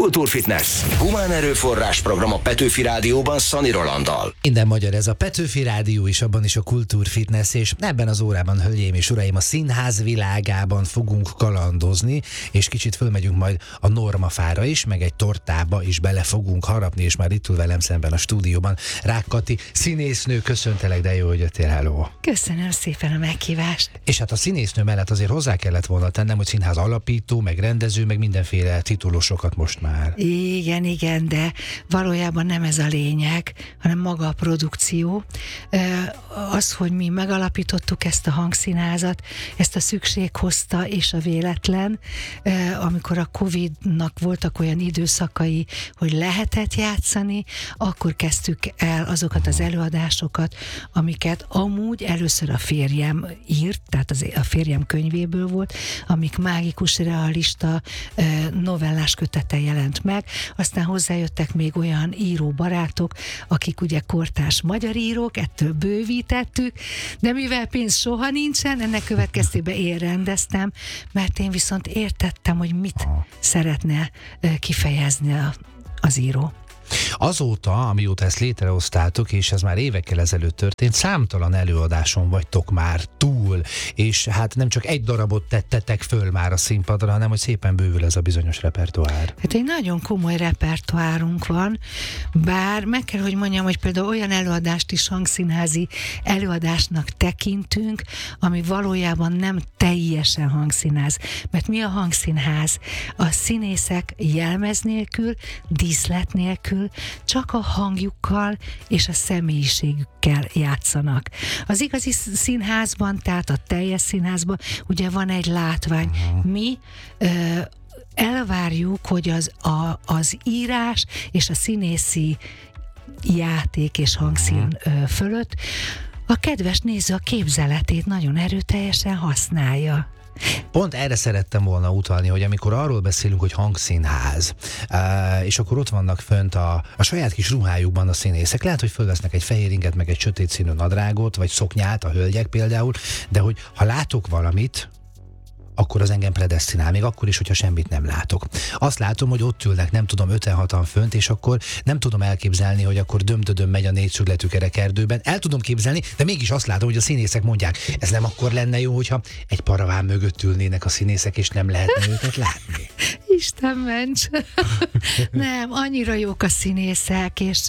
Kultúrfitness. Humán erőforrás program a Petőfi Rádióban Szani Rolanddal. Minden magyar, ez a Petőfi Rádió is, abban is a Kultúrfitness, és ebben az órában, hölgyeim és uraim, a színház világában fogunk kalandozni, és kicsit fölmegyünk majd a Normafára is, meg egy tortába is bele fogunk harapni, és már itt ül velem szemben a stúdióban Rák Kati, színésznő, köszöntelek, de jó, hogy jöttél, hello. Köszönöm szépen a meghívást. És hát a színésznő mellett azért hozzá kellett volna tennem, hogy színház alapító, meg rendező, meg mindenféle titulusokat most már. Igen, de valójában nem ez a lényeg, hanem maga a produkció. Az, hogy mi megalapítottuk ezt a hangszínházat, ezt a szükség hozta és a véletlen, amikor a Covid-nak voltak olyan időszakai, hogy lehetett játszani, akkor kezdtük el azokat az előadásokat, amiket amúgy először a férjem írt, tehát a férjem könyvéből volt, amik mágikus, realista novellás kötete jelent meg, aztán hozzájöttek még olyan íróbarátok, akik ugye kortárs magyar írók, ettől bővítettük, de mivel pénz soha nincsen, ennek következtében én rendeztem, mert én viszont értettem, hogy mit szeretne kifejezni az író. Azóta, amióta ezt létrehoztátok, és ez már évekkel ezelőtt történt, számtalan előadáson vagytok már túl, és hát nem csak egy darabot tettetek föl már a színpadra, hanem hogy szépen bővül ez a bizonyos repertoár. Hát egy nagyon komoly repertoárunk van, bár meg kell, hogy mondjam, hogy például olyan előadást is hangszínházi előadásnak tekintünk, ami valójában nem teljesen hangszínház. Mert mi a hangszínház? A színészek jelmez nélkül, díszlet nélkül, csak a hangjukkal és a személyiségükkel játszanak. Az igazi színházban, tehát a teljes színházban ugye van egy látvány. Mi elvárjuk, hogy az írás és a színészi játék és hangszín fölött a kedves néző a képzeletét nagyon erőteljesen használja. Pont erre szerettem volna utalni, hogy amikor arról beszélünk, hogy hangszínház, és akkor ott vannak fönt a saját kis ruhájukban a színészek, lehet, hogy fölvesznek egy fehér inget, meg egy sötét színű nadrágot, vagy szoknyát, a hölgyek például, de hogy ha látok valamit, akkor az engem predesztinál, még akkor is, hogyha semmit nem látok. Azt látom, hogy ott ülnek, nem tudom, 5-6-an fönt, és akkor nem tudom elképzelni, hogy akkor dömtödöm megy a négyszögletű kerekerdőben. El tudom képzelni, de mégis azt látom, hogy a színészek mondják, ez nem akkor lenne jó, hogyha egy paraván mögött ülnének a színészek, és nem lehetne őket látni. Isten ments! Nem, annyira jók a színészek, és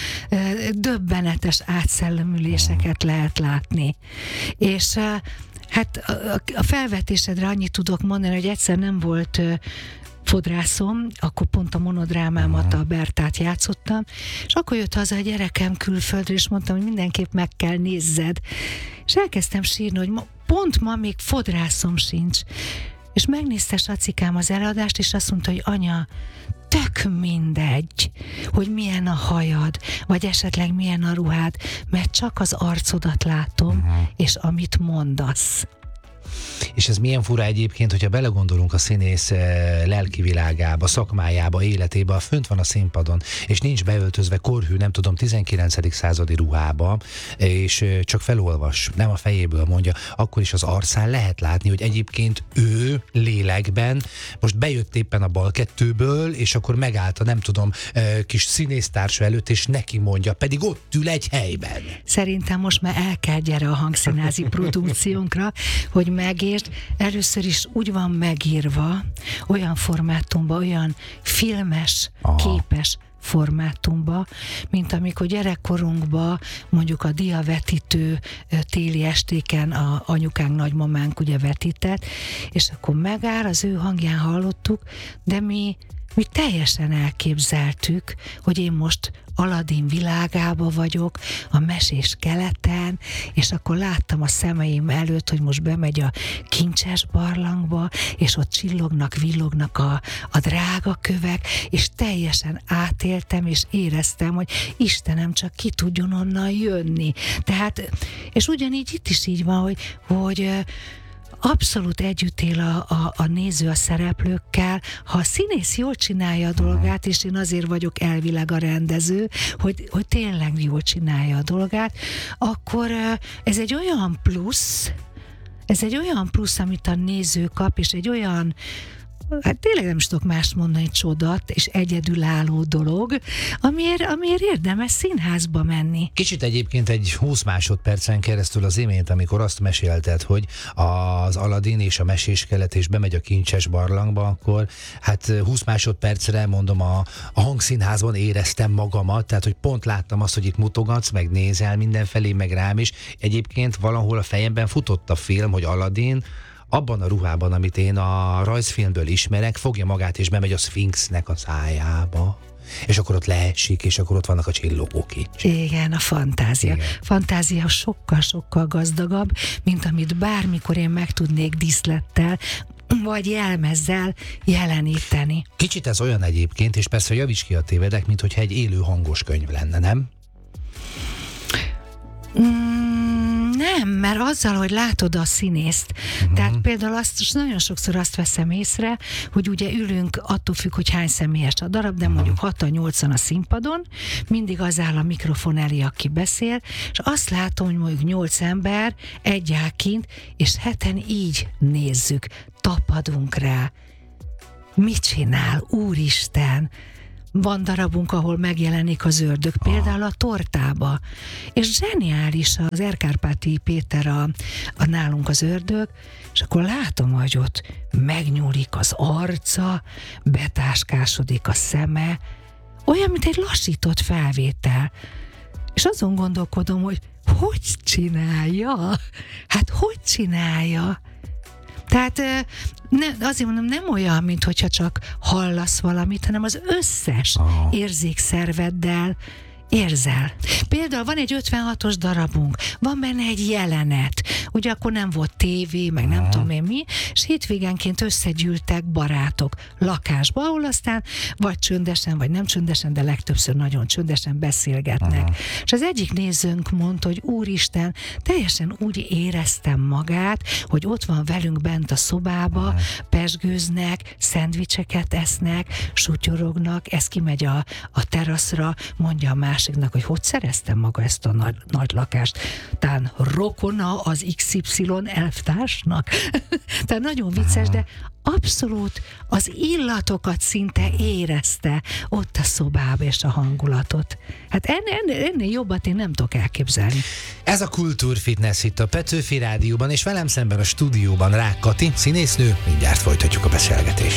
döbbenetes átszellemüléseket lehet látni. És hát a felvetésedre annyit tudok mondani, hogy egyszer nem volt fodrászom, akkor pont a monodrámámat, a Bertát játszottam, és akkor jött haza a gyerekem külföldről, és mondtam, hogy mindenképp meg kell nézzed. És elkezdtem sírni, hogy pont ma még fodrászom sincs. És megnézte Sacikám az előadást, és azt mondta, hogy anya, tök mindegy, hogy milyen a hajad, vagy esetleg milyen a ruhád, mert csak az arcodat látom, és amit mondasz. És ez milyen fura egyébként, hogyha belegondolunk a színész lelki világába, szakmájába, életébe, fönt van a színpadon, és nincs beöltözve korhű, nem tudom, 19. századi ruhába, és csak felolvas, nem a fejéből mondja, akkor is az arcán lehet látni, hogy egyébként ő lélekben most bejött éppen a balkettőből, és akkor megállt a nem tudom, kis színésztársa előtt, és neki mondja, pedig ott ül egy helyben. Szerintem most már el kell gyere a hangszínházi produkciónkra, hogy megértsd, először is úgy van megírva, olyan formátumban, olyan filmes, képes formátumba, mint amikor gyerekkorunkban mondjuk a diavetítő téli estéken a anyukánk, nagymamánk ugye vetített, és akkor megáll, az ő hangján hallottuk, de mi teljesen elképzeltük, hogy én most Aladin világába vagyok, a mesés keleten, és akkor láttam a szemeim előtt, hogy most bemegy a kincses barlangba, és ott csillognak, villognak a drága kövek, és teljesen átéltem, és éreztem, hogy Istenem, csak ki tudjon onnan jönni. Tehát, és ugyanígy itt is így van, hogy abszolút együtt él a néző a szereplőkkel. Ha a színész jól csinálja a dolgát, és én azért vagyok elvileg a rendező, hogy tényleg jól csinálja a dolgát, akkor ez egy olyan plusz, amit a néző kap, és egy olyan hát tényleg nem is tudok más mondani, csodat és egyedülálló dolog, amiért érdemes színházba menni. Kicsit egyébként egy 20 másodpercen keresztül az imént, amikor azt mesélted, hogy az Aladin és a meséskelet és bemegy a kincses barlangba, akkor hát 20 másodpercre mondom a hangszínházban éreztem magamat, tehát hogy pont láttam azt, hogy itt mutogatsz, meg nézel mindenfelé, meg rám is. Egyébként valahol a fejemben futott a film, hogy Aladin abban a ruhában, amit én a rajzfilmből ismerek, fogja magát és bemegy a Szfinxnek a szájába. És akkor ott leesik, és akkor ott vannak a csillogók kincsek. Igen, a fantázia. Igen. Fantázia sokkal-sokkal gazdagabb, mint amit bármikor én meg tudnék díszlettel, vagy jelmezzel jeleníteni. Kicsit ez olyan egyébként, és persze javíts ki a tévedek, mint hogyha egy élő hangos könyv lenne, nem? Nem, mert azzal, hogy látod a színészt, tehát például nagyon sokszor azt veszem észre, hogy ugye ülünk, attól függ, hogy hány személyes a darab, de mondjuk 6-8-an a színpadon, mindig az áll a mikrofon elé, aki beszél, és azt látom, hogy mondjuk 8 ember egy áll kint, és 7-en így nézzük, tapadunk rá. Mit csinál, Úristen? Van darabunk, ahol megjelenik az ördög, például a Tortába. És zseniális az Erkárpáti Péter a nálunk az ördög, és akkor látom, hogy ott megnyúlik az arca, betáskásodik a szeme, olyan, mint egy lassított felvétel. És azon gondolkodom, hogy csinálja? Hát hogy csinálja? Tehát azért mondom, nem olyan, mint hogyha csak hallasz valamit, hanem az összes érzékszerveddel érzel. Például van egy 56-os darabunk, van benne egy jelenet, ugye akkor nem volt tévé, meg nem tudom én mi, és hétvégenként összegyűltek barátok lakásba, ahol aztán vagy csöndesen, vagy nem csöndesen, de legtöbbször nagyon csöndesen beszélgetnek. És az egyik nézőnk mondta, hogy Úristen, teljesen úgy éreztem magát, hogy ott van velünk bent a szobába, pezsgőznek, szendvicseket esznek, sutyorognak, ez kimegy a teraszra, mondja a másiknak, hogy szereztem maga ezt a nagy lakást. Tán rokona az XY elvtársnak. Tehát nagyon vicces, de abszolút az illatokat szinte érezte ott a szobába és a hangulatot. Hát ennél jobbat én nem tudok elképzelni. Ez a Kultúrfitness itt a Petőfi Rádióban, és velem szemben a stúdióban Rák Kati, színésznő, mindjárt folytatjuk a beszélgetést.